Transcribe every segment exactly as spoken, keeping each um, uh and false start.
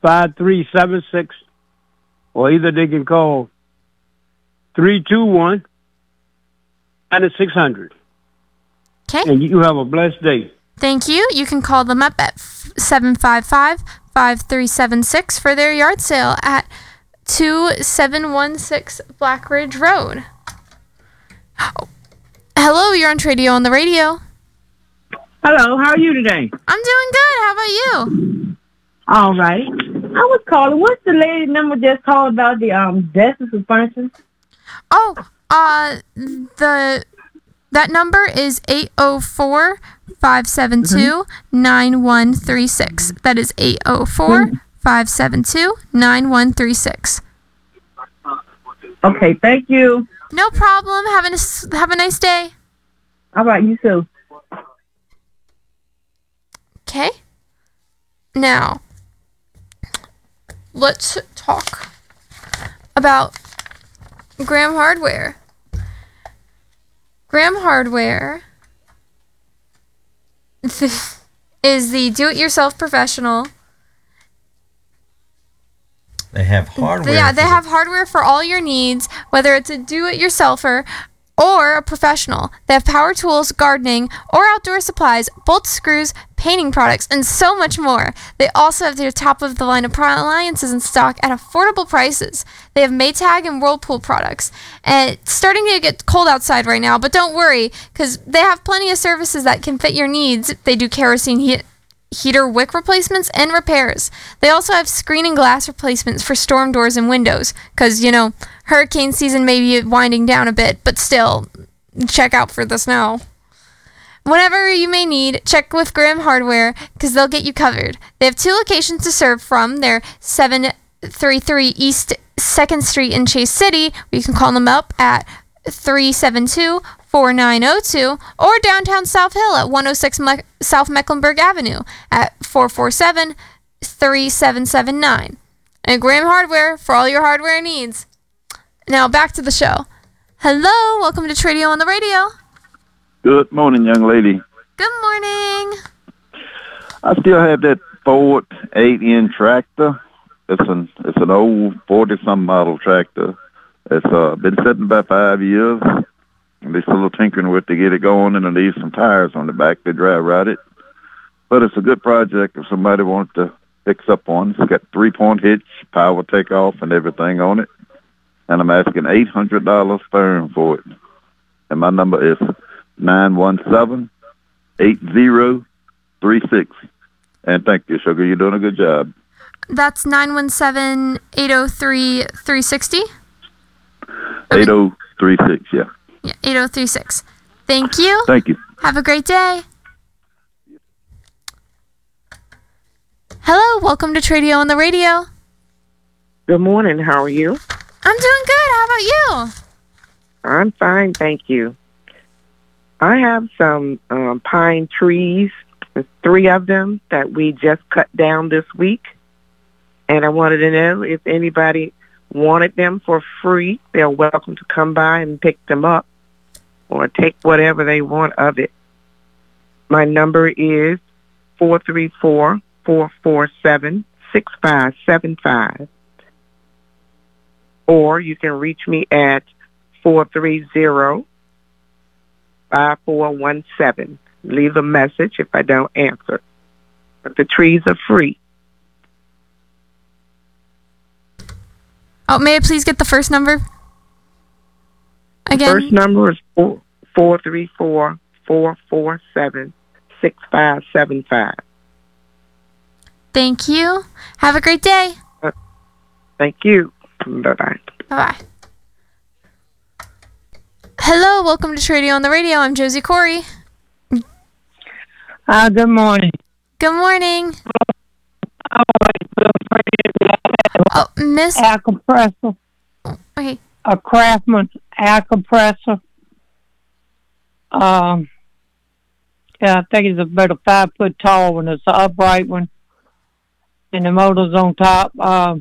five three seven six, or either they can call three two one, nine six hundred. Okay. And you have a blessed day. Thank you. You can call them up at seven five five, five three seven six for their yard sale at two seven one six Black Ridge Road. Oh. Hello, you're on Tradio on the radio. Hello, how are you today? I'm doing good. How about you? All right. I was calling. What's the lady number just called about the um desks and furniture? Oh, uh, the that number is eight oh four, five seven two, nine one three six. That is eight oh four, five seven two, nine one three six. Okay, thank you. No problem. Have a, have a nice day. All right, you too. Okay. Now, let's talk about Graham Hardware. Graham Hardware is the do-it-yourself professional. They have hardware. Yeah, they have hardware for all your needs, whether it's a do-it-yourselfer or a professional. They have power tools, gardening, or outdoor supplies, bolts, screws, painting products, and so much more. They also have their top-of-the-line appliances in stock at affordable prices. They have Maytag and Whirlpool products. And it's starting to get cold outside right now, but don't worry, because they have plenty of services that can fit your needs. They do kerosene heat. heater wick replacements and repairs. They also have screen and glass replacements for storm doors and windows because, you know, hurricane season may be winding down a bit, but still, check out for the snow. Whatever you may need, check with Graham Hardware because they'll get you covered. They have two locations to serve from. They're seven thirty-three East second Street in Chase City. You can call them up at three seven two, four nine zero two or downtown South Hill at one oh six Me- South Mecklenburg Avenue at four four seven, three seven seven nine. And Graham Hardware for all your hardware needs. Now back to the show. Hello, welcome to Tradio on the radio. Good morning, young lady. Good morning. I still have that Ford eight-inch tractor. It's an it's an old forty-some model tractor. It's uh, been sitting about five years. And they're still tinkering with to get it going, and it needs some tires on the back to drive right it. But it's a good project if somebody wants to fix up one. It's got three-point hitch, power takeoff, and everything on it. And I'm asking eight hundred dollars firm for it. And my number is nine one seven, eight zero three six. And thank you, Sugar. You're doing a good job. That's nine one seven, eight oh three, three six zero? eight oh three six, yeah. Yeah, eight oh three six. Thank you. Thank you. Have a great day. Hello, welcome to Tradio on the radio. Good morning. How are you? I'm doing good. How about you? I'm fine, thank you. I have some um, pine trees, three of them that we just cut down this week. And I wanted to know if anybody wanted them for free. They're welcome to come by and pick them up or take whatever they want of it. My number is four three four, four four seven, six five seven five. Or you can reach me at four three zero, five four one seven. Leave a message if I don't answer. But the trees are free. Oh, may I please get the first number? Again? First number is four four three four four four seven six five seven five. Thank you. Have a great day. Uh, thank you. Bye bye. Bye bye. Hello, welcome to Tradio on the radio. I'm Josie Corey. Uh, good morning. Good morning. Oh, Miss Air compressor. Okay. A Craftsman air compressor. Um, yeah, I think it's about a five foot tall one. It's an upright one, and the motor's on top. Um,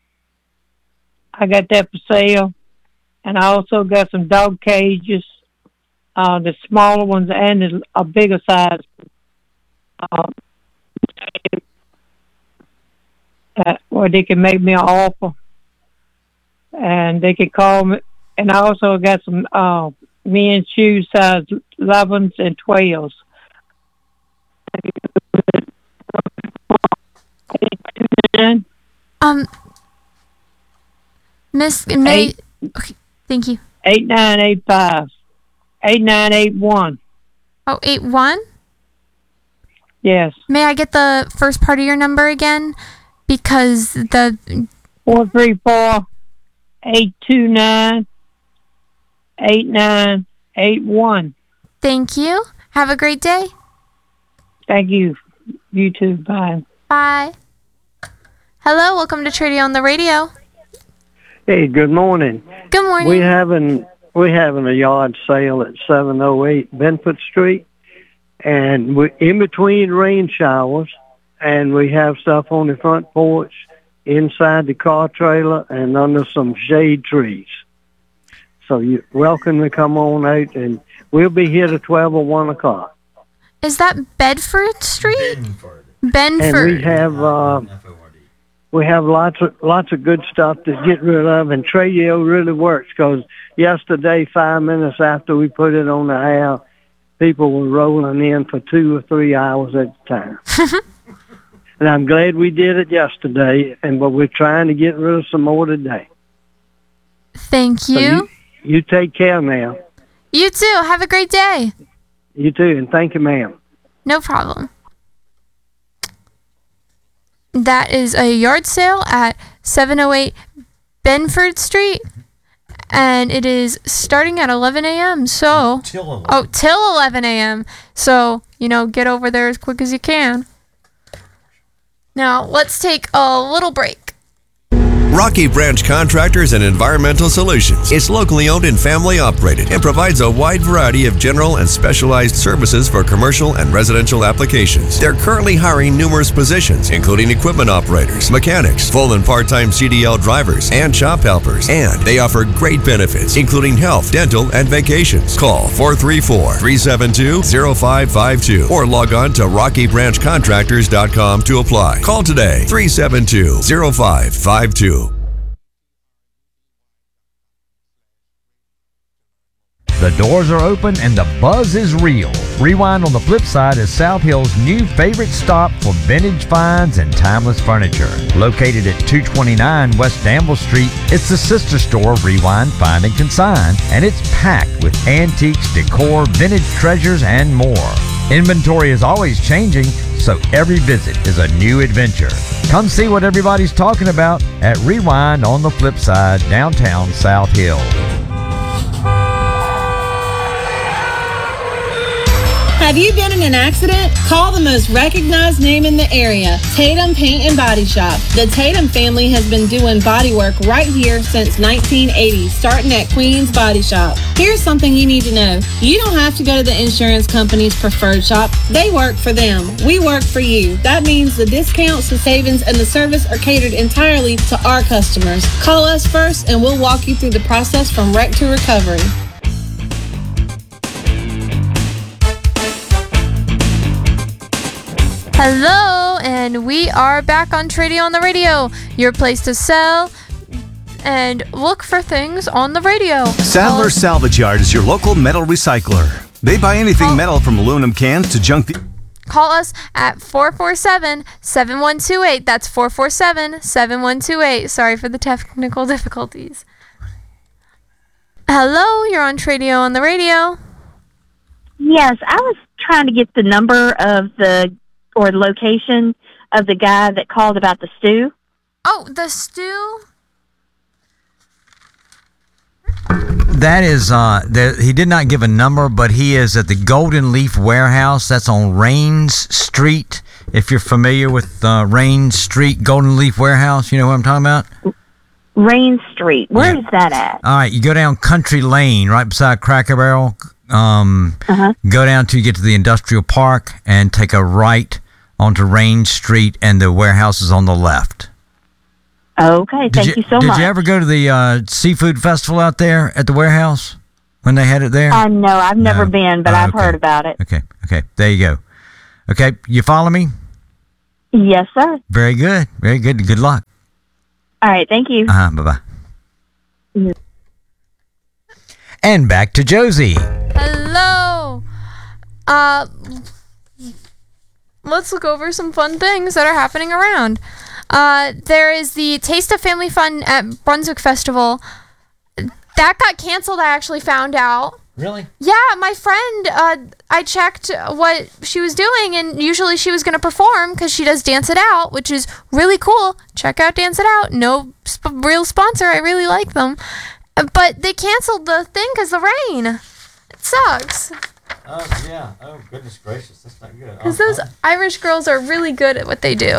I got that for sale, and I also got some dog cages, uh, the smaller ones and the, a bigger size. Um, uh, what or they can make me an offer. And they can call me. And I also got some uh, men's shoes size elevens and twelves. Um, Miss May. Okay, thank you. Eight nine eight five. Eight nine eight one. Oh, eight one. Yes. May I get the first part of your number again? Because the four three four eight two nine eight nine eight one. Thank you. Have a great day. Thank you. You too. Bye. Bye. Hello, welcome to Tradie on the Radio. Hey, good morning. Good morning. We having we having a yard sale at seven oh eight Benford Street, and we in between rain showers, and we have stuff on the front porch, inside the car trailer, and under some shade trees. So you're welcome to come on out, and we'll be here to twelve or one o'clock. Is that Bedford Street? Benford. Benford. And we have uh, we have lots of lots of good stuff to get rid of, and Tradio really works because yesterday, five minutes after we put it on the air, people were rolling in for two or three hours at a time. And I'm glad we did it yesterday, and but we're trying to get rid of some more today. Thank you. So you, you take care now. You too. Have a great day. You too, and thank you, ma'am. No problem. That is a yard sale at seven oh eight Benford Street, and it is starting at eleven a.m. So, Till eleven. oh, till eleven a.m. So, you know, get over there as quick as you can. Now, let's take a little break. Rocky Branch Contractors and Environmental Solutions. It's locally owned and family operated and provides a wide variety of general and specialized services for commercial and residential applications. They're currently hiring numerous positions, including equipment operators, mechanics, full and part-time C D L drivers, and shop helpers. And they offer great benefits, including health, dental, and vacations. Call four three four, three seven two, zero five five two or log on to rocky branch contractors dot com to apply. Call today, three seven two, zero five five two. The doors are open and the buzz is real. Rewind on the flip side is South Hill's new favorite stop for vintage finds and timeless furniture. Located at two twenty-nine West Danville Street, it's the sister store of Rewind Find and Consign, and it's packed with antiques, decor, vintage treasures, and more. Inventory is always changing, so every visit is a new adventure. Come see what everybody's talking about at Rewind on the Flip Side, downtown South Hill. Have you been in an accident? Call the most recognized name in the area, Tatum Paint and Body Shop. The Tatum family has been doing body work right here since nineteen eighty, starting at Queen's Body Shop. Here's something you need to know. You don't have to go to the insurance company's preferred shop. They work for them. We work for you. That means the discounts, the savings, and the service are catered entirely to our customers. Call us first and we'll walk you through the process from wreck to recovery. Hello, and we are back on Tradie on the Radio, your place to sell and look for things on the radio. Sadler Salvage Yard is your local metal recycler. They buy anything Call- metal from aluminum cans to junk. The- Call us at four four seven, seven one two eight. That's four four seven, seven one two eight. Sorry for the technical difficulties. Hello, you're on Tradie on the Radio. Yes, I was trying to get the number of the or location of the guy that called about the stew. Oh, the stew? That is, uh, the, he did not give a number, but he is at the Golden Leaf Warehouse. That's on Rains Street. If you're familiar with uh, Rains Street, Golden Leaf Warehouse, you know what I'm talking about? Rain Street. Where Yeah. is that at? All right, you go down Country Lane, right beside Cracker Barrel. Um, uh-huh. Go down till you get to the industrial park and take a right onto Rains Street, and the warehouse is on the left. Okay, Did thank you, so did much. you ever go to the uh, seafood festival out there at the warehouse when they had it there? Uh, no, I've never No. been, but Oh, I've okay. heard about it. Okay, okay, there you go. Okay, you follow me? Yes, sir. Very good, very good. Good luck. All right. Thank you. Uh-huh, bye-bye. And back to Josie. Hello. Uh, let's look over some fun things that are happening around. Uh, there is the Taste of Family Fun at Brunswick Festival. That got canceled, I actually found out. Really? Yeah, my friend, uh, I checked what she was doing, and usually she was going to perform because she does Dance It Out, which is really cool. Check out Dance It Out. No sp- real sponsor. I really like them. But they canceled the thing because the rain. It sucks. Oh, yeah. Oh, goodness gracious. That's not good. Because Oh, those oh. Irish girls are really good at what they do.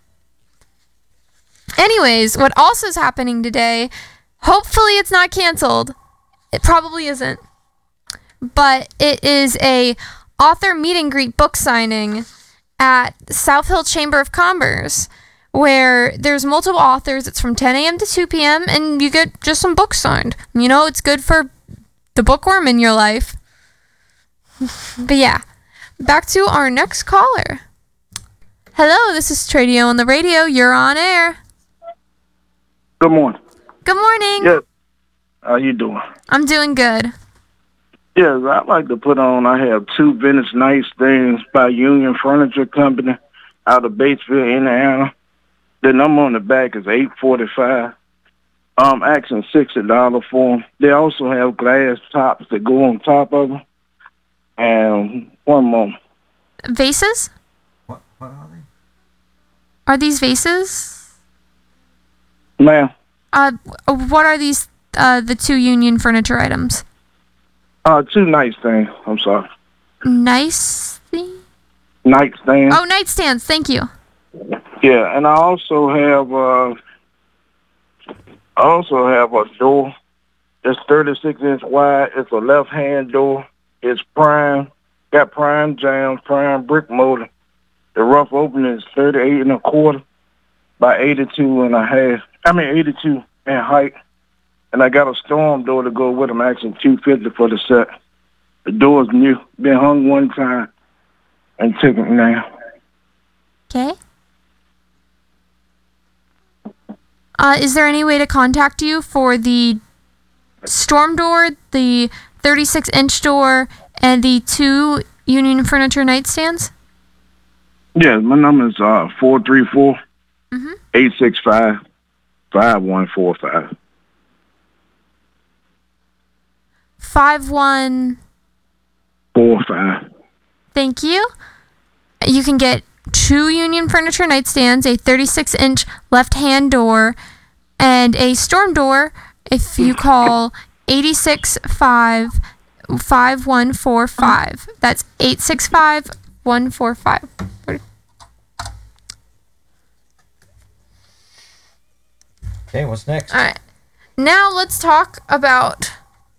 Anyways, what also is happening today, hopefully it's not canceled. It probably isn't. But it is a author meet and greet book signing at South Hill Chamber of Commerce, where there's multiple authors. It's from ten a.m. to two p.m. and you get just some books signed. You know, it's good for the bookworm in your life. But yeah, back to our next caller. Hello, this is Tradio on the radio. You're on air. Good morning. Good morning. Yes. How you doing? I'm doing good. Yes, I'd like to put on, I have two vintage nightstands by Union Furniture Company out of Batesville, Indiana. The number on the back is eight forty-five. I'm asking sixty dollars for them. They also have glass tops that go on top of them. And one more. Vases? What, what are they? Are these vases? Ma'am? Uh, what are these, uh, the two Union Furniture items? Uh, two nightstands. I'm sorry. Nice thing? Nightstands. Oh, nightstands. Thank you. Yeah, and I also have, uh, I also have a door that's thirty-six inch wide. It's a left-hand door. It's prime, got prime jams, prime brick molding. The rough opening is thirty-eight and a quarter by eighty-two and a half. I mean, eighty-two in height. And I got a storm door to go with them, actually two fifty for the set. The door's new. Been hung one time and took it now. Okay. Uh, is there any way to contact you for the storm door, the thirty-six inch door, and the two Union Furniture nightstands? Yeah, my number is uh, four three four, eight six five, five one four five. Five one. Four five. Thank you. You can get two Union Furniture nightstands, a thirty-six inch left-hand door, and a storm door if you call eight six five, five one four five. That's eight six five, one four five. Okay, what's next? All right. Now let's talk about...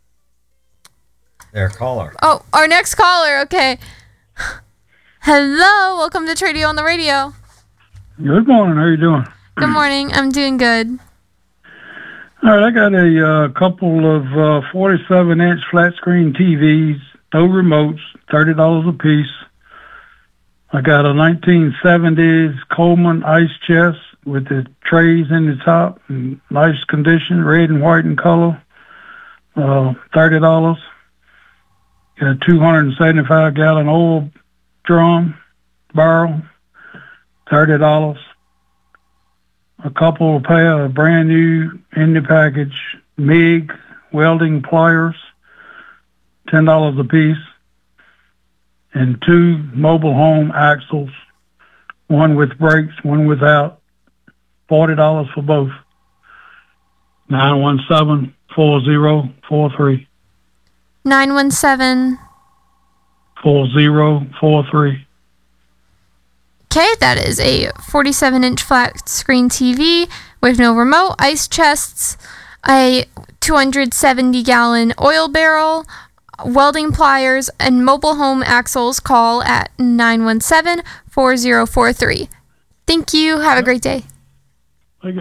Their caller. Oh, our next caller. Okay. Hello. Welcome to Tradio on the radio. Good morning. How you doing? Good morning. I'm doing good. All right. I got a uh, couple of uh, forty-seven inch flat screen T Vs, no remotes, thirty dollars a piece. I got a nineteen seventies Coleman ice chest with the trays in the top, in nice condition, red and white in color, uh, thirty dollars. Got a two hundred seventy-five gallon oil drum barrel, thirty dollars. A couple of pair of brand new in the package M I G welding pliers, ten dollars a piece. And two mobile home axles, one with brakes, one without, forty dollars for both. nine one seven, four zero four three. nine one seven. four zero four three. Okay, that is a forty-seven inch flat screen T V with no remote, ice chests, a two hundred seventy gallon oil barrel, welding pliers, and mobile home axles. Call at nine one seven, four zero four three. Thank you. Have a great day. Okay.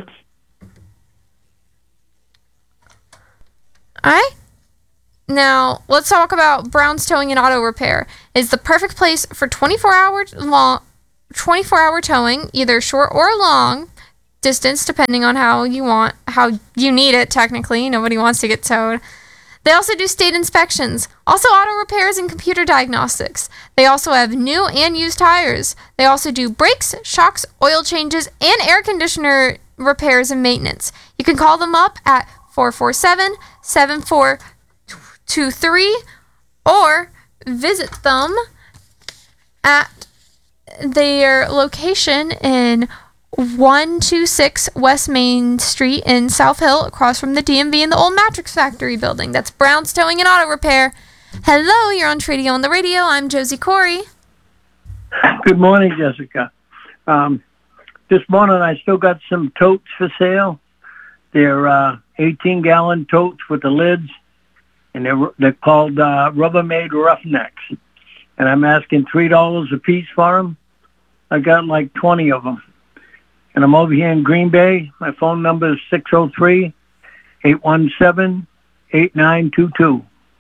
All right. Now, let's talk about Brown's Towing and Auto Repair. It's the perfect place for twenty-four hour long, twenty-four hour towing, either short or long, distance depending on how you want, how you need it technically. Nobody wants to get towed. They also do state inspections, also auto repairs and computer diagnostics. They also have new and used tires. They also do brakes, shocks, oil changes, and air conditioner repairs and maintenance. You can call them up at four four seven, seven four two three or visit them at their location in one two six West Main Street in South Hill, across from the D M V and the old Matrix Factory building. That's Brown's Towing and Auto Repair. Hello, you're on Tradio on the Radio. I'm Josie Corey. Good morning, Jessica. Um, this morning I still got some totes for sale. They're uh, eighteen-gallon totes with the lids, and they're, they're called uh, Rubbermaid Roughnecks. And I'm asking three dollars a piece for them. I got like twenty of them. And I'm over here in Green Bay. My phone number is six oh three, eight one seven, eight nine two two.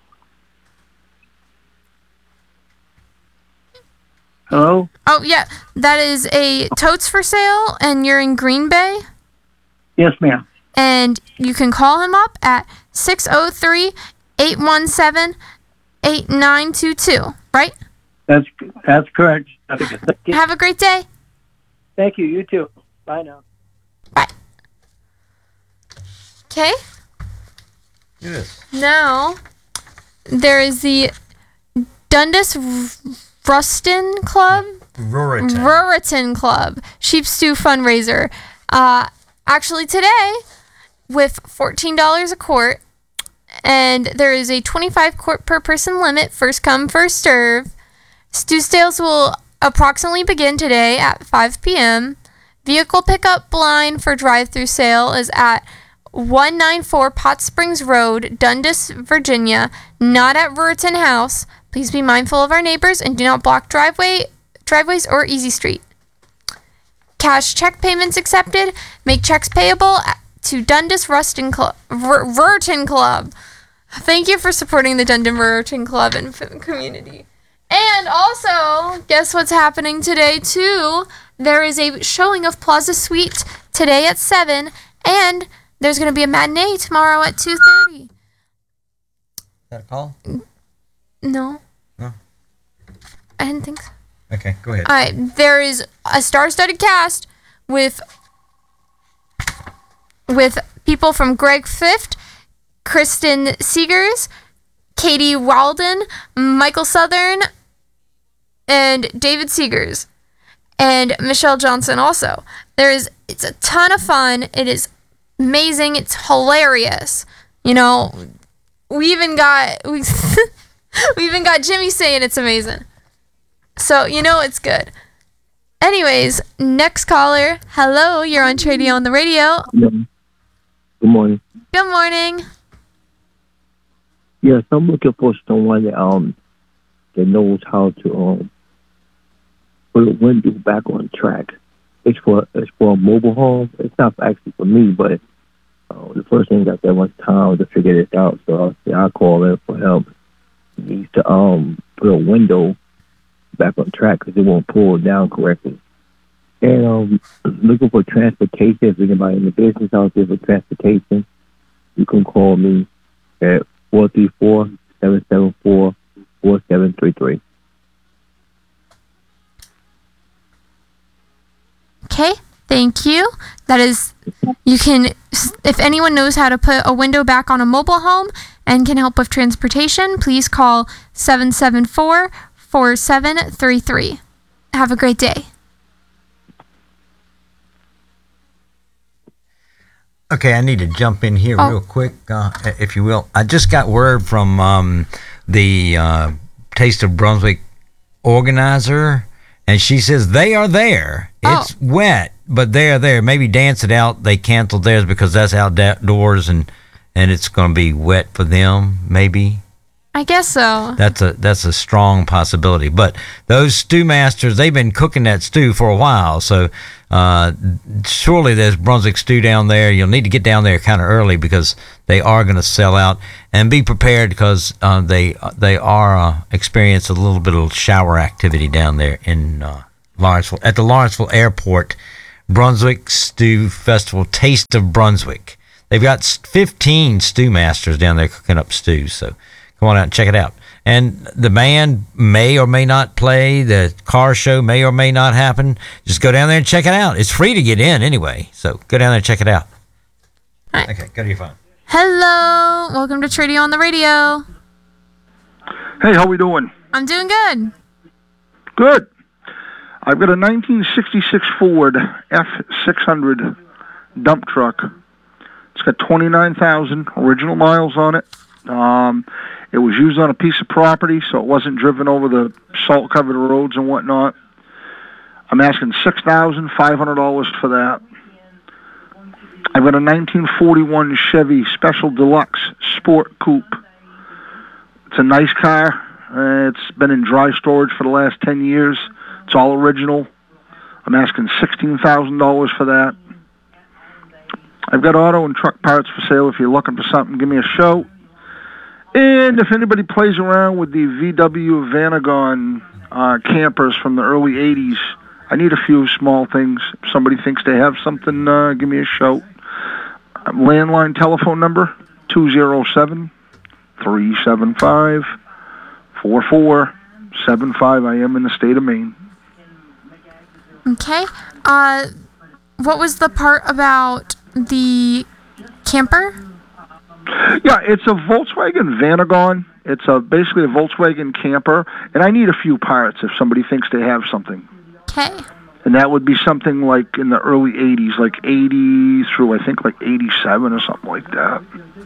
Hello? Oh, yeah. That is a totes for sale, and you're in Green Bay? Yes, ma'am. And you can call him up at six oh three, eight one seven, eight nine two two, right? That's that's correct. Have a great day. Thank you. You too. Bye now. Bye. Okay. Yes. Now, there is the Dundas Rustin Club. Ruritan. Ruritan Club. Sheep Stew fundraiser. Uh, actually, today, with fourteen dollars a quart, and there is a twenty-five quart per person limit, first come, first serve. Stew sales will approximately begin today at five p.m. Vehicle pickup line for drive-through sale is at one ninety-four Pot Springs Road, Dundas, Virginia, not at Ruritan House. Please be mindful of our neighbors and do not block driveway, driveways or Easy Street. Cash check payments accepted. Make checks payable to Dundas Rustin Club, Ruritan Club. Thank you for supporting the Dundas Ruritan Club and community. And also, guess what's happening today, too? There is a showing of Plaza Suite today at seven, and there's going to be a matinee tomorrow at two thirty. Is that a call? No. No. I didn't think so. Okay, go ahead. All right, there is a star-studded cast with with people from Greg Fifth, Kristen Seegers, Katie Walden, Michael Southern, and David Seegers, and Michelle Johnson also. There is, it's a ton of fun. It is amazing. It's hilarious. You know, we even got, we, we even got Jimmy saying it's amazing. So, you know it's good. Anyways, next caller. Hello, you're on Tradio on the Radio. Good morning. Good morning. Yes, I'm looking for someone that um that knows how to um put a window back on track. It's for it's for a mobile home. It's not actually for me, but uh, the first thing got that much time to figure this out. So I say I call in for help. He needs to um put a window back on track because it won't pull down correctly. And um looking for transportation. If anybody in the business out there for transportation, you can call me at four three four, seven seven four, four seven three three. Okay, thank you. That is, you can, if anyone knows how to put a window back on a mobile home and can help with transportation, please call seven seven four, four seven three three. Have a great day. Okay, I need to jump in here oh. real quick, uh, if you will. I just got word from um, the uh, Taste of Brunswick organizer, and she says they are there. It's oh. wet, but they are there. Maybe Dance It Out, they canceled theirs because that's outdoors, and, and it's going to be wet for them, maybe. I guess so. That's a that's a strong possibility. But those stew masters, they've been cooking that stew for a while. So uh, surely there's Brunswick stew down there. You'll need to get down there kind of early because they are going to sell out. And be prepared because uh, they they are uh, experience a little bit of shower activity down there in uh, Lawrenceville at the Lawrenceville Airport Brunswick Stew Festival, Taste of Brunswick. They've got fifteen stew masters down there cooking up stews, so come on out and check it out. And the band may or may not play. The car show may or may not happen. Just go down there and check it out. It's free to get in anyway, so go down there and check it out. Right. Okay, go to your phone. Hello. Welcome to Tradio on the Radio. Hey, how we doing? I'm doing good. Good. I've got a nineteen sixty-six Ford F six hundred dump truck. It's got twenty-nine thousand original miles on it. Um, it was used on a piece of property, so it wasn't driven over the salt-covered roads and whatnot. I'm asking six thousand five hundred dollars for that. I've got a nineteen forty-one Chevy Special Deluxe Sport Coupe. It's a nice car. Uh, it's been in dry storage for the last ten years. It's all original. I'm asking sixteen thousand dollars for that. I've got auto and truck parts for sale. If you're looking for something, give me a shout. And if anybody plays around with the V W Vanagon uh, campers from the early eighties, I need a few small things. If somebody thinks they have something, uh, give me a shout. Landline telephone number, two oh seven, three seven five, four four seven five. I am in the state of Maine. Okay. Uh, what was the part about the camper? Yeah, it's a Volkswagen Vanagon. It's a basically a Volkswagen camper, and I need a few parts if somebody thinks they have something. Okay. And that would be something like in the early eighties, like eighty through I think like eighty-seven or something like that.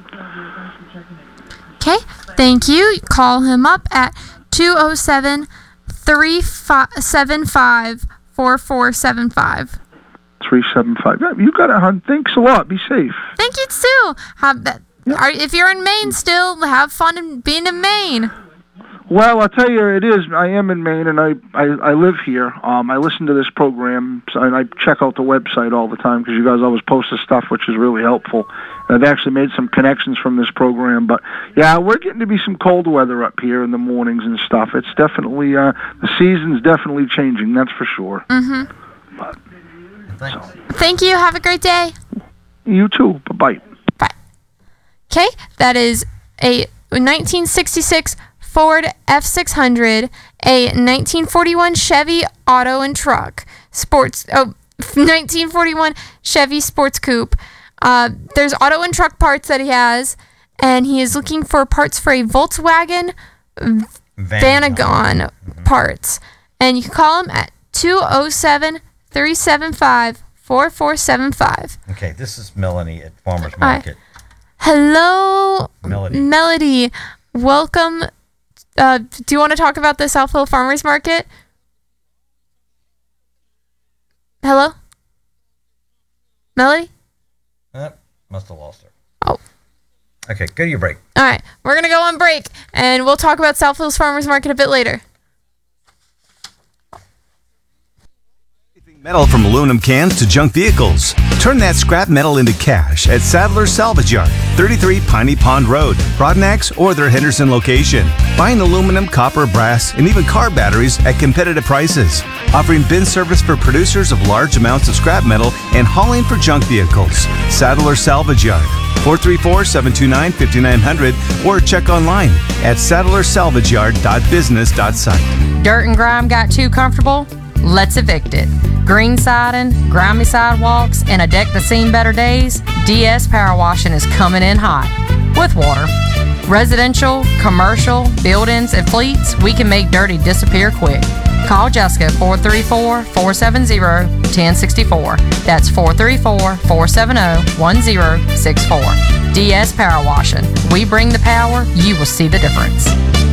Okay. Thank you. Call him up at two oh seven, three seven five, four four seven five. three seven five. Yeah, you got it, hon. Thanks a lot. Be safe. Thank you, too. Have that. Are, if you're in Maine still, have fun in being in Maine. Well, I'll tell you, it is. I am in Maine, and I, I, I live here. Um, I listen to this program, so, and I check out the website all the time because you guys always post the stuff, which is really helpful. And I've actually made some connections from this program. But, yeah, we're getting to be some cold weather up here in the mornings and stuff. It's definitely, uh, the season's definitely changing, that's for sure. Mm-hmm. But, Thanks. So. Thank you. Have a great day. You too. Bye-bye. Bye. Okay, that is a nineteen sixty-six Ford F six hundred, a nineteen forty-one Chevy Auto and Truck, sports, oh, nineteen forty-one Chevy Sports Coupe. Uh, there's auto and truck parts that he has, and he is looking for parts for a Volkswagen Vanagon, Vanagon parts. And you can call him at two oh seven, three seven five, four four seven five. Okay, this is Melanie at Farmers Market. Right. Hello, Melody. Melody. Welcome. Uh, do you want to talk about the South Hill Farmers Market? Hello? Melody? Uh, must have lost her. Oh. Okay, go to your break. All right, we're going to go on break, and we'll talk about South Hills Farmers Market a bit later. Metal from aluminum cans to junk vehicles. Turn that scrap metal into cash at Sadler's Salvage Yard, thirty-three Piney Pond Road, Broadnax, or their Henderson location. Buying aluminum, copper, brass, and even car batteries at competitive prices. Offering bin service for producers of large amounts of scrap metal and hauling for junk vehicles. Sadler's Salvage Yard, four three four, seven two nine, five nine zero zero, or check online at sadler salvage yard dot business dot site. Dirt and grime got too comfortable? Let's evict it. Green siding, grimy sidewalks, and a deck that's seen better days? D S Power Washing is coming in hot. With water. Residential, commercial, buildings, and fleets, we can make dirty disappear quick. Call Jessica at four three four, four seven zero, one zero six four. That's four three four, four seven zero, one zero six four. D S Power Washing. We bring the power, you will see the difference.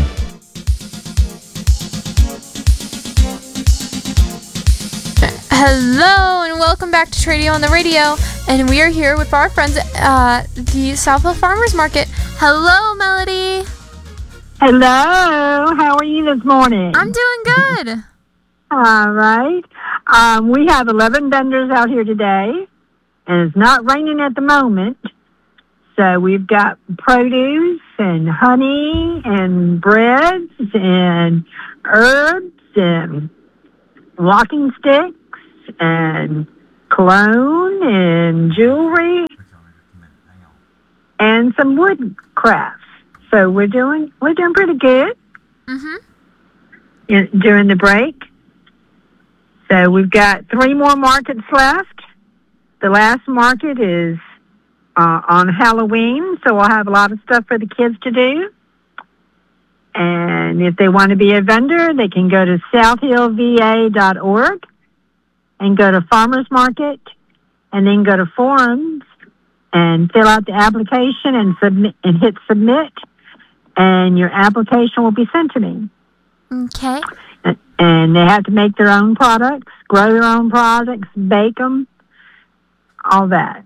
Hello and welcome back to Tradio on the Radio, and we are here with our friends at uh, the South Hill Farmers Market. Hello, Melody. Hello. How are you this morning? I'm doing good. All right. Um, we have eleven vendors out here today, and it's not raining at the moment. So we've got produce and honey and breads and herbs and walking sticks and cologne and jewelry and some wood crafts. So we're doing we're doing pretty good Mm-hmm. in, during the break. So we've got three more markets left. The last market is uh, on Halloween, so we'll have a lot of stuff for the kids to do. And if they want to be a vendor, they can go to south hill v a dot org and go to Farmers Market and then go to Forums and fill out the application and submit and hit submit, and your application will be sent to me. Okay. And they have to make their own products, grow their own products, bake them, all that.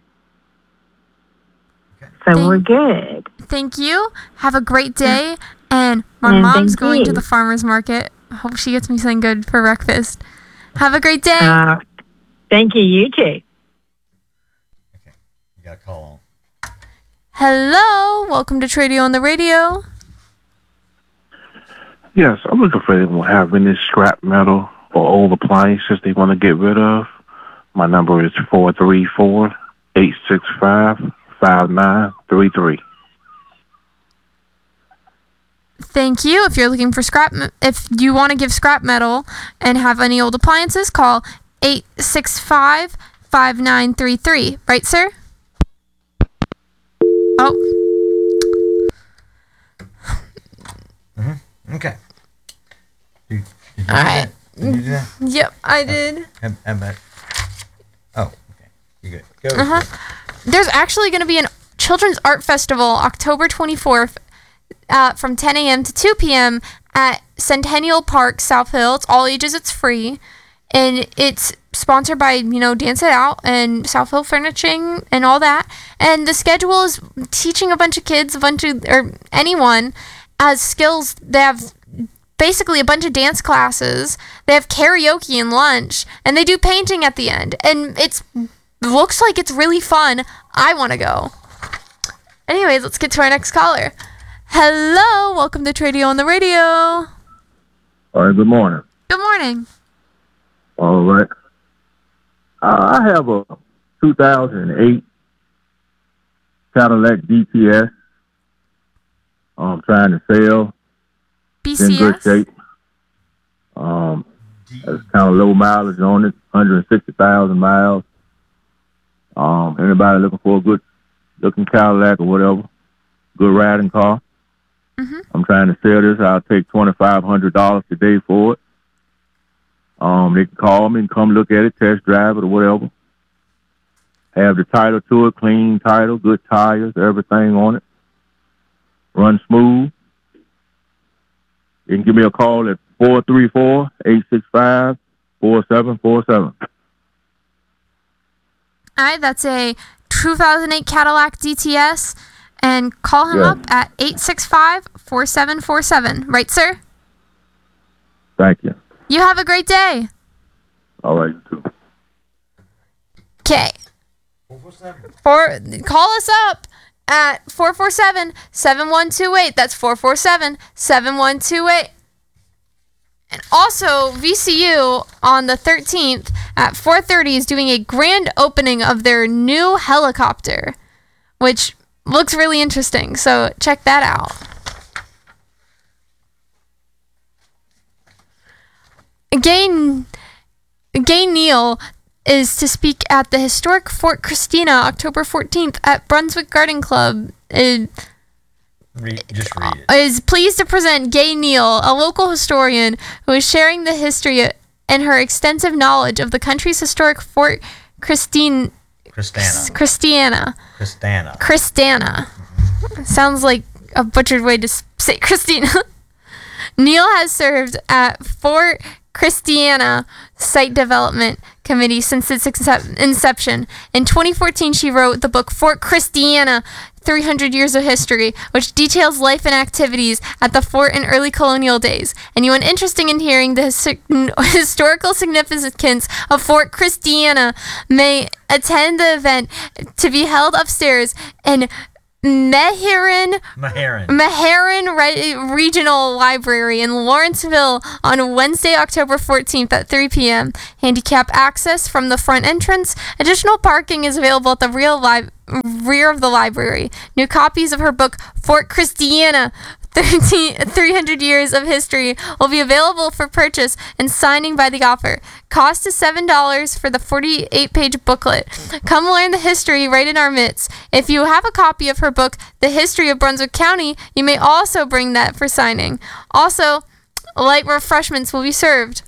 So Thank- we're good. Thank you. Have a great day. And my And mom's thank going to you. the farmer's market. Hope she gets me something good for breakfast. Have a great day. Uh, thank you. You too. You got a call on. Hello. Welcome to Tradio on the Radio. Yes, I'm looking for anyone who have any scrap metal or old appliances they want to get rid of. My number is four three four, eight six five, five nine three three. Thank you. If you're looking for scrap, me- if you want to give scrap metal and have any old appliances, call eight six five, five nine three three. Right, sir? Oh. Mm-hmm. Okay. Did, did you All right. do that? Did you do that? Yep, I did. How, how about? Oh, okay. You good? Go. Uh-huh. There's actually going to be an Children's Art Festival October twenty-fourth uh, from ten a.m. to two p.m. at Centennial Park, South Hill. It's all ages. It's free. And it's sponsored by, you know, Dance It Out and South Hill Furnishing and all that. And the schedule is teaching a bunch of kids, a bunch of, or anyone, as skills. They have basically a bunch of dance classes. They have karaoke and lunch. And they do painting at the end. And it's looks like it's really fun. I want to go. Anyways, let's get to our next caller. Hello. Welcome to Tradio on the Radio. All right, good morning. Good morning. All right. Uh, I have a two thousand eight Cadillac D T S. I'm trying to sell. B It's in C S? good shape. Um, it's kind of low mileage on it, one hundred sixty thousand miles. Um, anybody looking for a good looking Cadillac or whatever, good riding car. Mm-hmm. I'm trying to sell this. I'll take twenty-five hundred dollars today for it. Um, they can call me and come look at it, test drive it or whatever. Have the title to it, clean title, good tires, everything on it. Run smooth. You can give me a call at four three four, eight six five, four seven four seven. All right, that's a two thousand eight Cadillac D T S. And call him Yeah. up at eight six five, four seven four seven. Right, sir? Thank you. You have a great day. All right, you too. Okay. For call us up at four four seven, seven one two eight. That's four four seven, seven one two eight. And also, V C U on the thirteenth at four thirty is doing a grand opening of their new helicopter, which looks really interesting. So check that out. Gay, Gay Neal is to speak at the historic Fort Christina October fourteenth at Brunswick Garden Club. It Read, just read it. is pleased to present Gay Neal, a local historian who is sharing the history and her extensive knowledge of the country's historic Fort Christine, Christana. Christiana. Christana. Christana. Sounds like a butchered way to s- say Christina. Neal has served at Fort Christiana Site Development Committee since its excep- inception. In twenty fourteen, she wrote the book Fort Christiana, three hundred Years of History, which details life and activities at the fort in early colonial days. Anyone interested in hearing the his- historical significance of Fort Christiana may attend the event to be held upstairs in Meherrin Meherrin. Meherrin Re- Regional Library in Lawrenceville on Wednesday, October fourteenth at three p.m. Handicap access from the front entrance. Additional parking is available at the real li- rear of the library. New copies of her book, Fort Christiana, three hundred years of history, will be available for purchase and signing by the author. Cost is seven dollars for the forty-eight page booklet. Come learn the history right in our midst. If you have a copy of her book, The History of Brunswick County, you may also bring that for signing. Also, light refreshments will be served.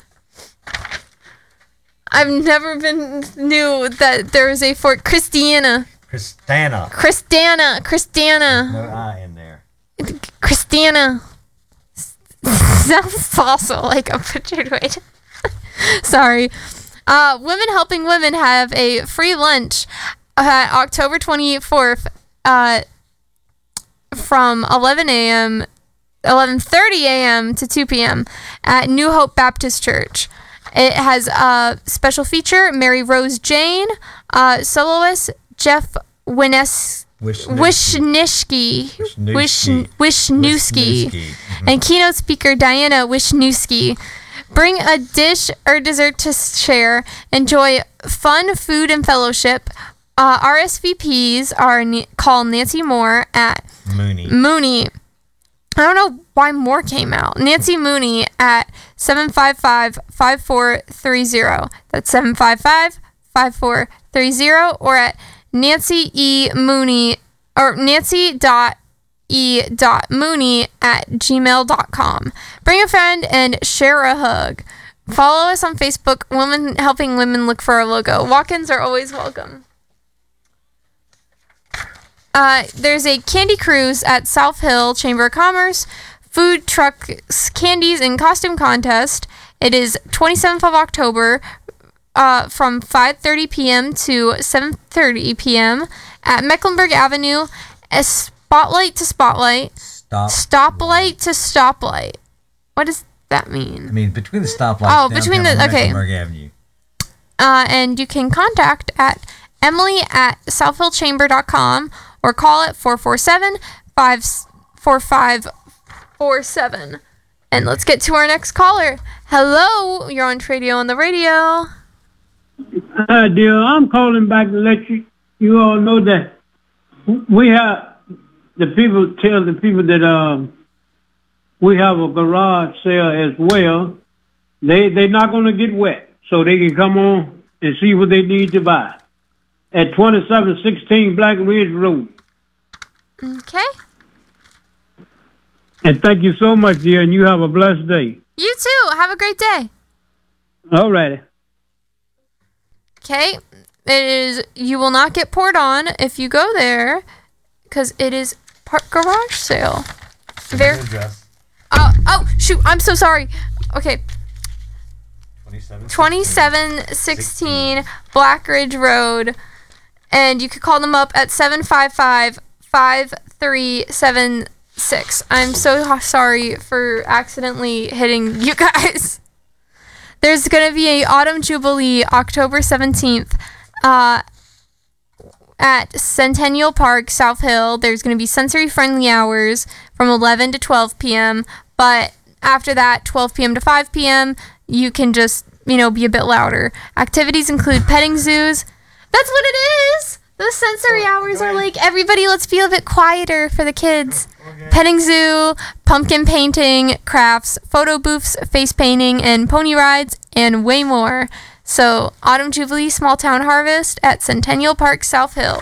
I've never been knew that there was a Fort Christiana. Christana. Christana. Christana. No I in there. Christina. Sounds also like a butchered way to... Sorry. Uh, Women Helping Women have a free lunch uh, October twenty-fourth uh, from eleven a.m. eleven thirty a.m. to two p.m. at New Hope Baptist Church. It has a special feature, Mary Rose Jane, uh, soloist Jeff Wines- Wishnewski, Wish- Wishnewski, and keynote speaker Diana Wishnewski. Bring a dish or dessert to share. Enjoy fun food and fellowship. Uh, R S V Ps are na- call Nancy Moore at Mooney. Mooney. I don't know why Moore came out. Nancy Mooney at seven five five, five four three zero. That's seven five five, five four three zero, or at Nancy E. Mooney or Nancy dot E. dot Mooney at gmail dot com. Bring a friend and share a hug. Follow us on Facebook, Women Helping Women. Look for our logo. Walk-ins are always welcome. Uh, there's a candy cruise at South Hill Chamber of Commerce. Food trucks, candies, and costume contest. It is twenty-seventh of October uh, from five thirty p.m. to seven thirty p.m. at Mecklenburg Avenue. A spotlight to spotlight. Stop. Stoplight to stoplight. What does that mean? I mean, between the stoplights. Oh, between the- downtown okay. Mecklenburg Avenue. Uh, and you can contact at Emily at southhillchamber dot com or call it four four seven, five four five four seven. And let's get to our next caller. Hello, you're on Tradio on the radio. Hi, dear. I'm calling back to let you, you all know that we have, the people tell the people that um, we have a garage sale as well. They, they're not going to get wet, so they can come on and see what they need to buy at twenty-seven sixteen Black Ridge Road. Okay. And thank you so much, dear, and you have a blessed day. You too. Have a great day. All righty. Okay. It is, you will not get poured on if you go there because it is part garage sale. Very. Oh, oh, shoot. I'm so sorry. Okay. twenty-seven sixteen Black Ridge Road. And you could call them up at seven five five, five three seven six. I'm so sorry for accidentally hitting you guys. There's going to be a Autumn Jubilee October seventeenth uh, at Centennial Park, South Hill. There's going to be sensory-friendly hours from eleven to twelve p.m. But after that, twelve p.m. to five p.m., you can just, you know, be a bit louder. Activities include petting zoos. That's what it is! Those sensory hours are like, everybody, let's be a bit quieter for the kids. Petting zoo, pumpkin painting, crafts, photo booths, face painting, and pony rides, and way more. So, Autumn Jubilee Small Town Harvest at Centennial Park, South Hill.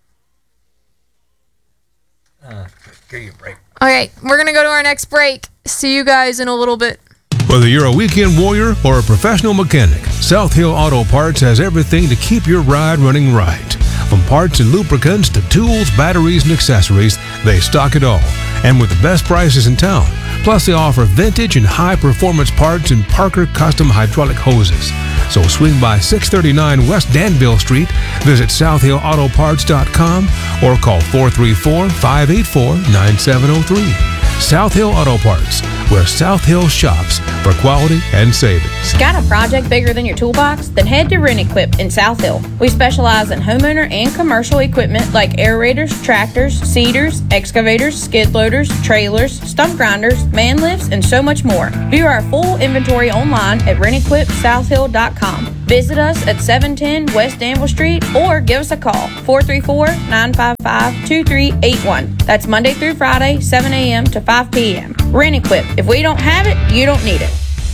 Uh, give you a break. Okay, we're going to go to our next break. See you guys in a little bit. Whether you're a weekend warrior or a professional mechanic, South Hill Auto Parts has everything to keep your ride running right. From parts and lubricants to tools, batteries, and accessories, they stock it all. And with the best prices in town. Plus, they offer vintage and high-performance parts and Parker custom hydraulic hoses. So swing by six thirty-nine West Danville Street, visit south hill auto parts dot com, or call four three four, five eight four, nine seven zero three. South Hill Auto Parts, where South Hill shops for quality and savings. Got a project bigger than your toolbox? Then head to Rent-Equip in South Hill. We specialize in homeowner and commercial equipment like aerators, tractors, seeders, excavators, skid loaders, trailers, stump grinders, man lifts, and so much more. View our full inventory online at rent equip south hill dot com. Visit us at seven ten West Danville Street or give us a call, four three four, nine five five, two three eight one. That's Monday through Friday, seven a.m. to five p.m. Rent-Equip. If we don't have it, you don't need it.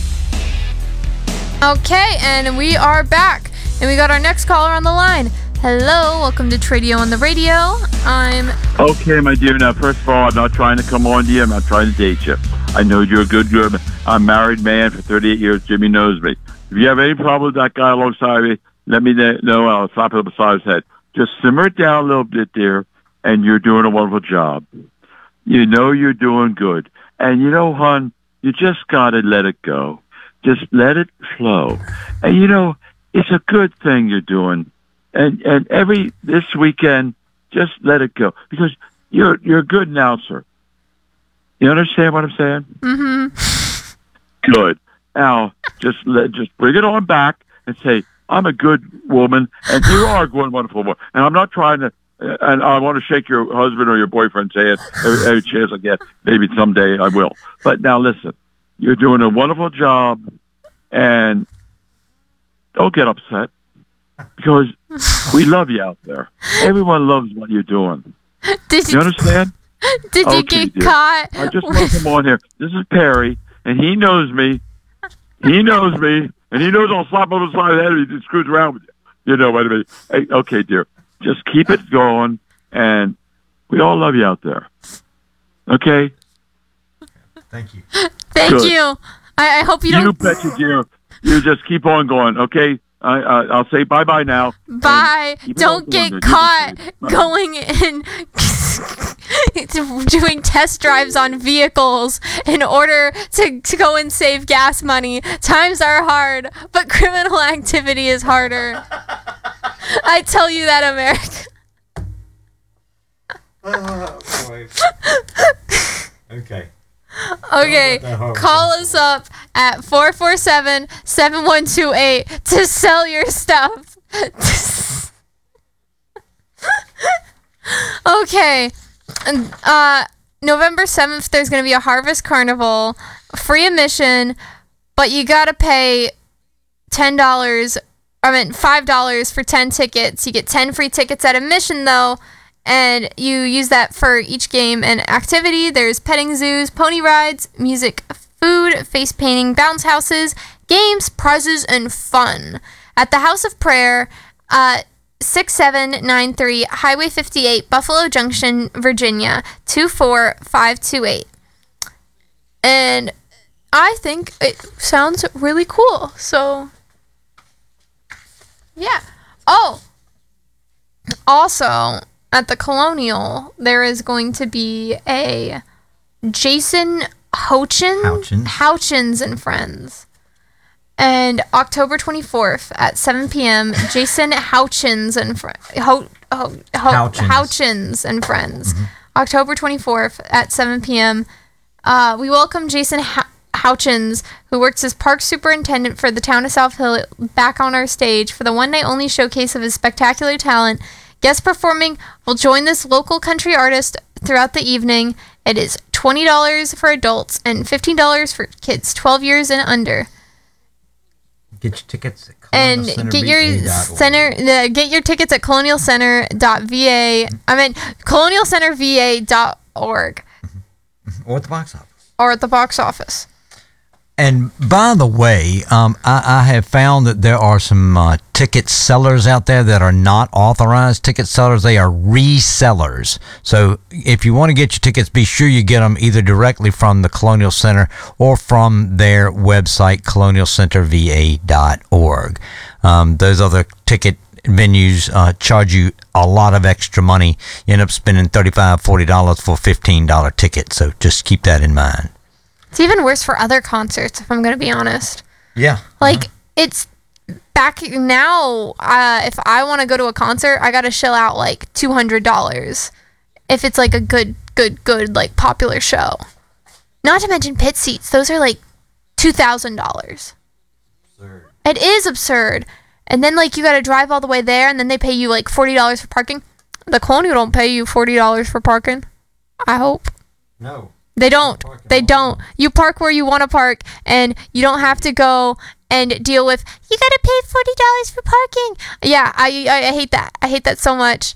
Okay, and we are back. And we got our next caller on the line. Hello, welcome to Tradio on the Radio. I'm... Okay, my dear. Now, first of all, I'm not trying to come on to you. I'm not trying to date you. I know you're a good girl. I'm a married man for thirty-eight years. Jimmy knows me. If you have any problem with that guy alongside me, let me know. I'll slap it beside his head. Just simmer it down a little bit there, and you're doing a wonderful job. You know you're doing good. And you know, hon, you just got to let it go. Just let it flow. And, you know, it's a good thing you're doing. And and every, this weekend, just let it go. Because you're you're a good announcer. You understand what I'm saying? Mm-hmm. Good. Now, just let, just bring it on back and say, I'm a good woman, and you are a good, wonderful woman. And I'm not trying to, and I want to shake your husband or your boyfriend's hand every, every chance I get. Maybe someday I will. But now listen, you're doing a wonderful job, and don't get upset, because we love you out there. Everyone loves what you're doing. Did you, you understand? Did you okay, get dear. caught? I just want to come on here. This is Perry, and he knows me. He knows me, and he knows I'll slap him on the side of the head if he screws around with you. You know what I mean? Hey, okay, dear. Just keep it going, and we all love you out there. Okay? Thank you. Thank Good. you. I, I hope you don't... You betcha, dear. You just keep on going, okay? I, I, I'll say bye-bye now. Bye. Keep it Don't on get going, caught Bye. going in doing test drives on vehicles in order to, to go and save gas money. Times are hard, but criminal activity is harder. I tell you that, America. Oh, boy. Okay. Okay, call us up at four four seven, seven one two eight to sell your stuff. Okay, and, uh, November seventh, there's going to be a Harvest Carnival, free admission, but you got to pay ten dollars, I mean five dollars for ten tickets. You get ten free tickets at admission, though. And you use that for each game and activity. There's petting zoos, pony rides, music, food, face painting, bounce houses, games, prizes, and fun. At the House of Prayer, uh, six seven nine three Highway fifty-eight, Buffalo Junction, Virginia, two four five two eight. And I think it sounds really cool. So, yeah. Oh, also... at the Colonial, there is going to be a Jason Houchins, Houchins. Houchins and Friends. And October twenty-fourth at seven p.m., Jason Houchins and Friends. Ho- ho- ho- Houchins. Houchins and Friends. Mm-hmm. October twenty-fourth at seven p.m. Uh, we welcome Jason H- Houchins, who works as park superintendent for the town of South Hill, back on our stage for the one-night-only showcase of his spectacular talent. Guest performing will join this local country artist throughout the evening. It is twenty dollars for adults and fifteen dollars for kids twelve years and under. Get your tickets at And get your center, uh, get your tickets at colonial center dot v a. I mean, colonial center v a dot org. Or at the box office. Or at the box office. And by the way, um, I, I have found that there are some uh, ticket sellers out there that are not authorized ticket sellers. They are resellers. So if you want to get your tickets, be sure you get them either directly from the Colonial Center or from their website, colonial center v a dot org. Um, those other ticket venues uh, charge you a lot of extra money. You end up spending thirty-five dollars, forty dollars for a fifteen dollars ticket. So just keep that in mind. It's even worse for other concerts, if I'm going to be honest. Yeah. Like, it's back now, uh, if I want to go to a concert, I got to shell out, like, two hundred dollars. If it's, like, a good, good, good, like, popular show. Not to mention pit seats. Those are like two thousand dollars. Absurd. It is absurd. And then, like, you got to drive all the way there, and then they pay you, like, forty dollars for parking. The Colonial don't pay you forty dollars for parking. I hope. No. They don't. They don't. You park where you want to park, and you don't have to go and deal with, you got to pay forty dollars for parking. Yeah, I, I, I hate that. I hate that so much.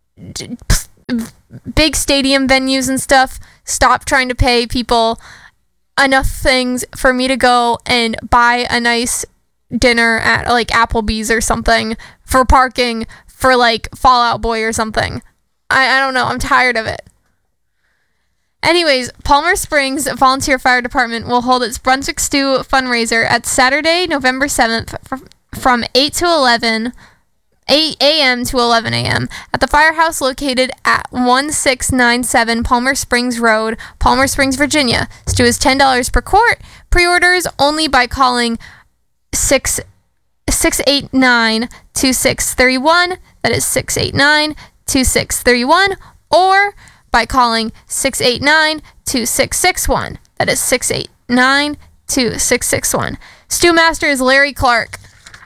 Big stadium venues and stuff, stop trying to pay people enough things for me to go and buy a nice dinner at, like, Applebee's or something for parking for, like, Fall Out Boy or something. I, I don't know. I'm tired of it. Anyways, Palmer Springs Volunteer Fire Department will hold its Brunswick Stew fundraiser at Saturday, November seventh from eight to eleven, eight a.m. to eleven a.m. at the firehouse located at one six nine seven Palmer Springs Road, Palmer Springs, Virginia. Stew is ten dollars per quart. Pre-orders only by calling six eight nine, two six three one. That is six eight nine, two six three one. Or by calling six eight nine, two six six one. That is six eight nine, two six six one. Stewmaster is Larry Clark.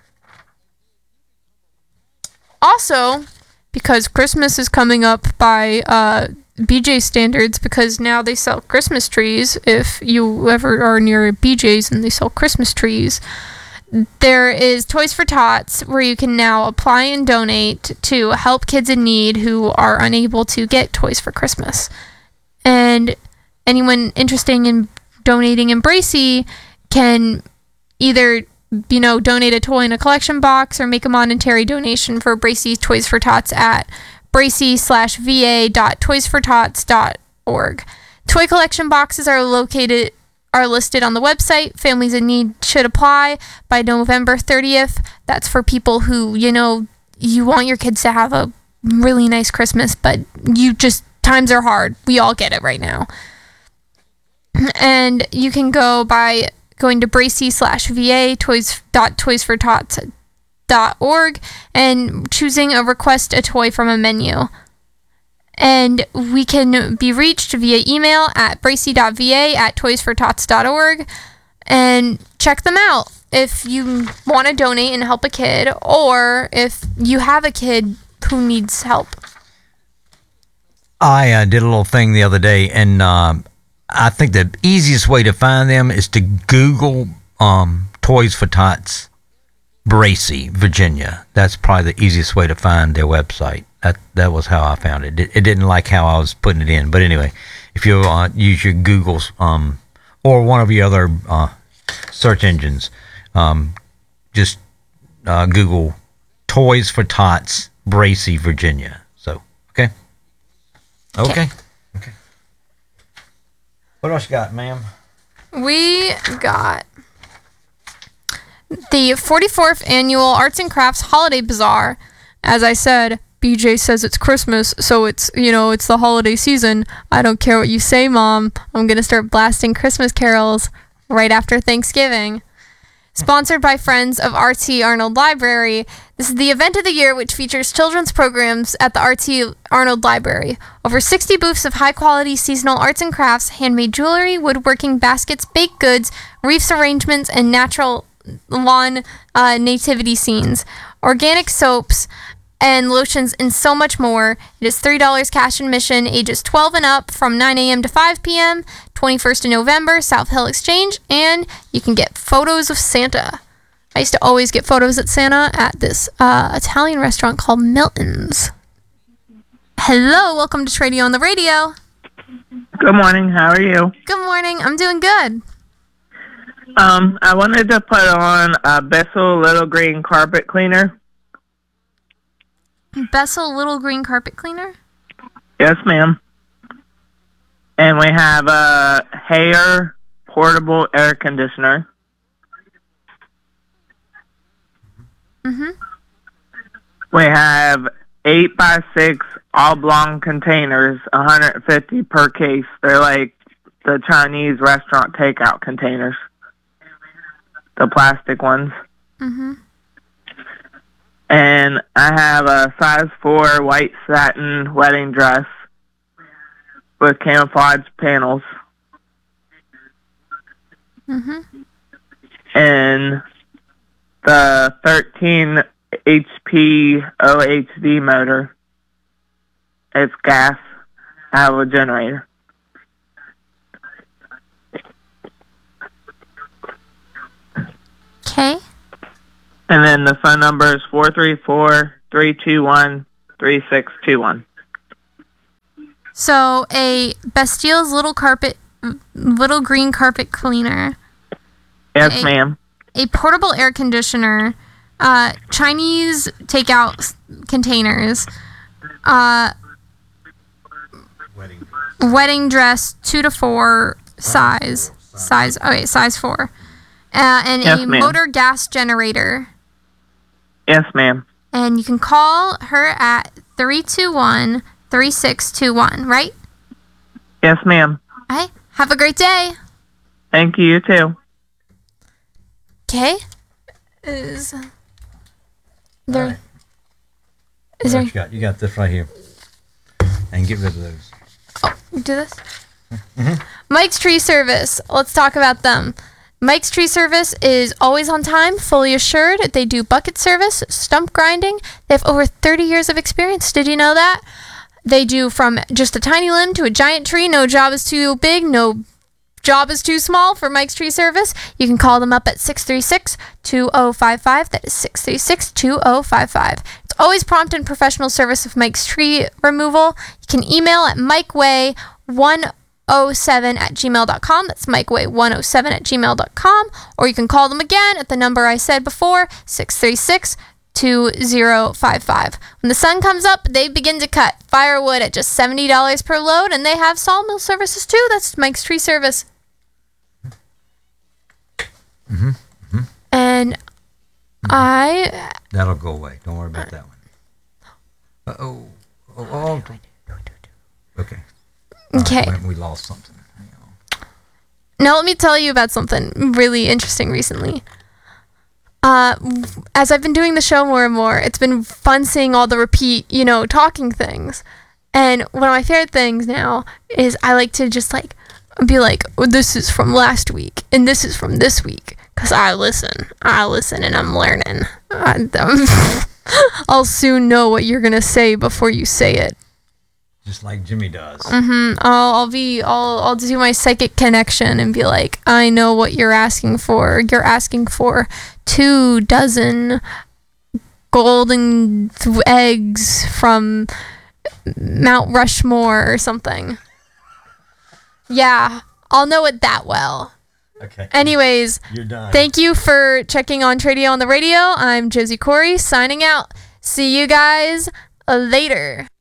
Also, because Christmas is coming up by uh, B J standards, because now they sell Christmas trees. If you ever are near B J's and they sell Christmas trees, there is Toys for Tots, where you can now apply and donate to help kids in need who are unable to get toys for Christmas. And anyone interested in donating in Bracey can either, you know, donate a toy in a collection box or make a monetary donation for Bracey Toys for Tots at bracey slash va dot toys for tots dot org. Toy collection boxes are located are listed on the website. Families in need should apply by November thirtieth. That's for people who, you know, you want your kids to have a really nice Christmas, but you just, times are hard. We all get it right now. And you can go by going to bracey slash va toys dot toys for tots dot org and choosing a request a toy from a menu. And we can be reached via email at bracey dot v a at toys for tots dot org, and check them out if you want to donate and help a kid, or if you have a kid who needs help. I uh, did a little thing the other day, and um, I think the easiest way to find them is to Google um, Toys for Tots Bracey, Virginia. That's probably the easiest way to find their website. That that was how I found it. It, it didn't like how I was putting it in. But anyway, if you uh, use your Googles um, or one of your other uh, search engines, um, just uh, Google Toys for Tots Bracey, Virginia. So, okay? Okay. Okay. What else you got, ma'am? We got the forty-fourth Annual Arts and Crafts Holiday Bazaar. As I said, B J says it's Christmas, so it's, you know, it's the holiday season. I don't care what you say, Mom. I'm going to start blasting Christmas carols right after Thanksgiving. Sponsored by Friends of R T Arnold Library, this is the event of the year which features children's programs at the R T Arnold Library. Over sixty booths of high-quality seasonal arts and crafts, handmade jewelry, woodworking baskets, baked goods, wreaths arrangements, and natural lawn uh, nativity scenes. Organic soaps and lotions, and so much more. It is three dollars cash admission, ages twelve and up, from nine a.m. to five p.m., twenty-first of November, South Hill Exchange, and you can get photos of Santa. I used to always get photos at Santa at this uh, Italian restaurant called Milton's. Hello, welcome to Tradio on the Radio. Good morning, how are you? Good morning, I'm doing good. Um, I wanted to put on a Bissell Little Green Carpet Cleaner. Bessel Little Green Carpet Cleaner? Yes, ma'am. And we have a Hayer portable air conditioner. Mm-hmm. We have eight by six oblong containers, one hundred fifty per case. They're like the Chinese restaurant takeout containers. The plastic ones. Mm-hmm. And I have a size four white satin wedding dress with camouflage panels. Mm-hmm. And the thirteen H P O H D motor. It's gas. I have a generator. Okay. And then the phone number is four three four, three two one, three six two one. So a Bastille's little carpet, little green carpet cleaner. Yes, a, ma'am. A portable air conditioner, uh, Chinese takeout containers, uh, Wedding. wedding dress two to four size, size. Okay, size four, uh, and Yes, a ma'am. motor gas generator. Yes, ma'am. And you can call her at three two one, three six two one, right? Yes, ma'am. All right. Have a great day. Thank you, you too. Okay. Is there... Is What there... you got? You got this right here. And get rid of those. Do this? Mike's Tree Service. Let's talk about them. Mike's Tree Service is always on time, fully assured. They do bucket service, stump grinding. They have over thirty years of experience. Did you know that? They do from just a tiny limb to a giant tree. No job is too big. No job is too small for Mike's Tree Service. You can call them up at six three six, two oh five five. That is six three six, two oh five five. It's always prompt and professional service of Mike's Tree Removal. You can email at mikeway one oh seven at gmail dot com. That's mikeway one oh seven at gmail dot com. Or you can call them again at the number I said before, six three six, two oh five five. When the sun comes up, they begin to cut firewood at just seventy dollars per load, and they have sawmill services too. That's Mike's Tree Service. Mm-hmm. Mm-hmm. And I... That'll go away. Don't worry about that one. Uh-oh. Oh, oh, oh. Okay. Okay. All right, we lost something. Now let me tell you about something really interesting recently. Uh, as I've been doing the show more and more, it's been fun seeing all the repeat, you know, talking things. And one of my favorite things now is I like to just like be like, oh, this is from last week and this is from this week. Because I listen. I listen and I'm learning. I, I'll soon know what you're going to say before you say it. Just like Jimmy does. Mm-hmm. I'll, I'll be, I'll, I'll do my psychic connection and be like, I know what you're asking for. You're asking for two dozen golden th- eggs from Mount Rushmore or something. Yeah, I'll know it that well. Okay. Anyways, You're done. Thank you for checking on Tradio on the Radio. I'm Josie Corey signing out. See you guys later.